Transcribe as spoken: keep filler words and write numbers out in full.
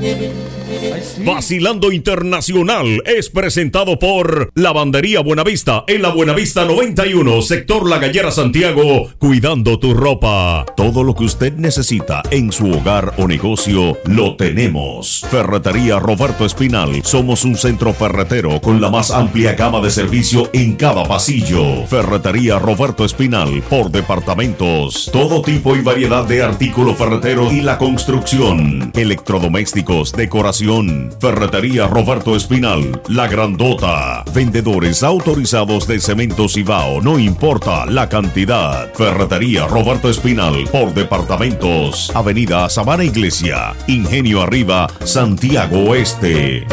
Vacilando Internacional es presentado por Lavandería Buenavista en la Buenavista noventa y uno, sector La Gallera, Santiago, cuidando tu ropa. Todo lo que usted necesita en su hogar o negocio lo tenemos. Ferretería Roberto Espinal. Somos un centro ferretero con la más amplia gama de servicio en cada pasillo. Ferretería Roberto Espinal por departamentos. Todo tipo y variedad de artículos ferreteros y la construcción. Electrodomésticos, decoración. Ferretería Roberto Espinal, La Grandota. Vendedores autorizados de Cemento Cibao, no importa la cantidad. Ferretería Roberto Espinal por departamentos. Avenida Sabana Iglesia, Ingenio Arriba, Santiago Oeste.